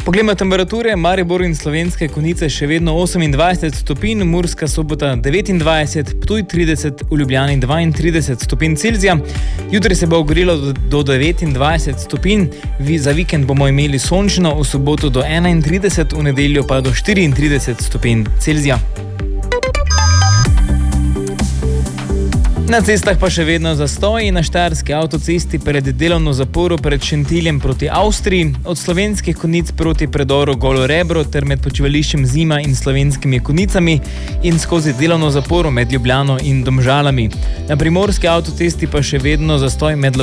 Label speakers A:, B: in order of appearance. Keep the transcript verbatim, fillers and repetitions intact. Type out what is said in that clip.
A: Poglejmo temperature. Maribor in Slovenske Konjice še vedno osemindvajset stopinj, Murska Sobota devetindvajset, Ptuj trideset, v Ljubljani dvaintrideset stopinj Celzija. Jutri se bo ogrelo do, do devetindvajset stopinj, za vikend bomo imeli sončno, v soboto do enaintrideset, v nedeljo pa do štiriintrideset stopinj Celzija. Na cestah pa še vedno zastoji. Na štajerski avtocesti pred delovno zaporo pred Šentiljem proti Avstriji, od Slovenskih Konjic proti predoru Golo Rebro ter med počivališčem Zima in Slovenskimi Konjicami in skozi delovno zaporo med Ljubljano in Domžalami. Na primorski avtocesti pa še vedno zastoj med